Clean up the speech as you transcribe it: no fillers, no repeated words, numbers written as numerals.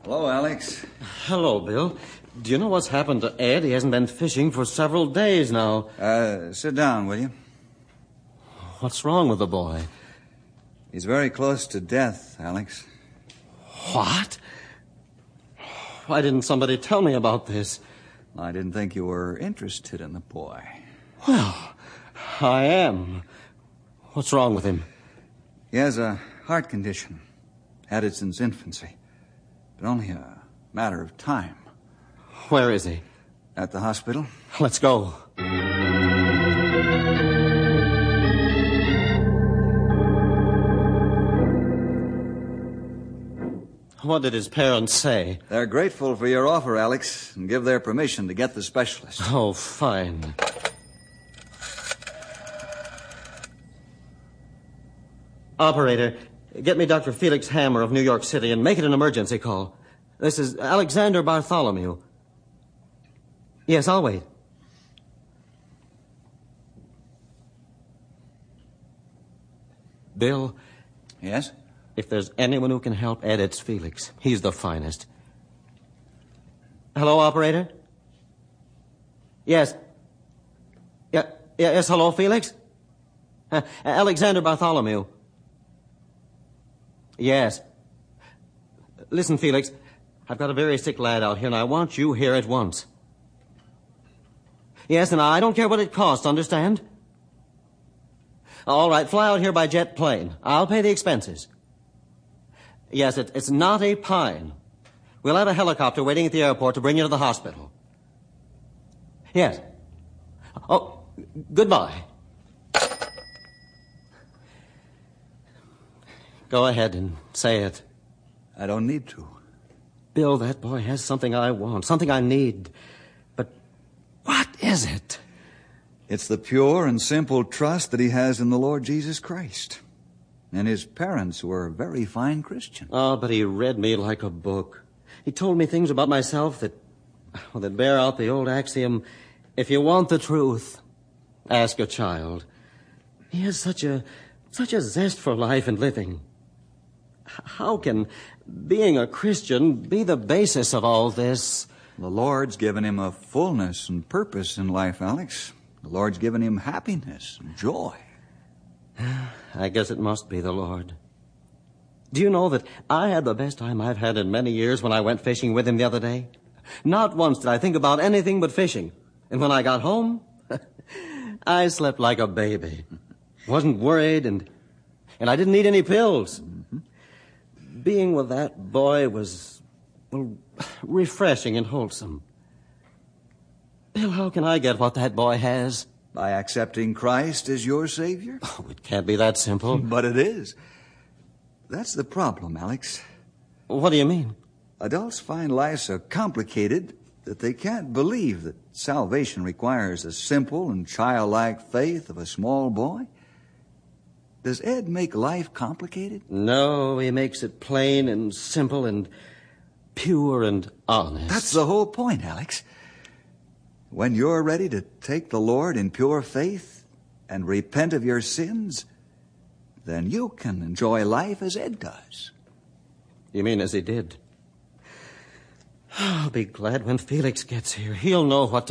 Hello, Alex. Hello, Bill. Do you know what's happened to Ed? He hasn't been fishing for several days now. Sit down, will you? What's wrong with the boy? He's very close to death, Alex. What? Why didn't somebody tell me about this? I didn't think you were interested in the boy. Well, I am. What's wrong with him? He has a heart condition. Had it since infancy. But only a matter of time. Where is he? At the hospital. Let's go. What did his parents say? They're grateful for your offer, Alex, and give their permission to get the specialist. Oh, fine. Operator, get me Dr. Felix Hammer of New York City and make it an emergency call. This is Alexander Bartholomew. Yes, I'll wait. Bill? Yes? If there's anyone who can help Ed, it's Felix. He's the finest. Hello, operator? Yes. Yes, hello, Felix? Alexander Bartholomew. Yes. Listen, Felix, I've got a very sick lad out here, and I want you here at once. Yes, and I don't care what it costs, understand? All right, fly out here by jet plane. I'll pay the expenses. Yes, it's Knotty Pine. We'll have a helicopter waiting at the airport to bring you to the hospital. Yes. Oh, goodbye. Go ahead and say it. I don't need to. Bill, that boy has something I want, something I need. But what is it? It's the pure and simple trust that he has in the Lord Jesus Christ. And his parents were very fine Christians. Oh, but he read me like a book. He told me things about myself that bear out the old axiom, if you want the truth, ask a child. He has such a zest for life and living. How can being a Christian be the basis of all this? The Lord's given him a fullness and purpose in life, Alex. The Lord's given him happiness and joy. I guess it must be the Lord. Do you know that I had the best time I've had in many years when I went fishing with him the other day? Not once did I think about anything but fishing. And when I got home, I slept like a baby. Wasn't worried, and I didn't need any pills. Mm-hmm. Being with that boy was, refreshing and wholesome. Bill, how can I get what that boy has? By accepting Christ as your Savior? Oh, it can't be that simple. But it is. That's the problem, Alex. What do you mean? Adults find life so complicated that they can't believe that salvation requires the simple and childlike faith of a small boy. Does Ed make life complicated? No, he makes it plain and simple and pure and honest. That's the whole point, Alex. When you're ready to take the Lord in pure faith and repent of your sins, then you can enjoy life as Ed does. You mean as he did? I'll be glad when Felix gets here. He'll know what to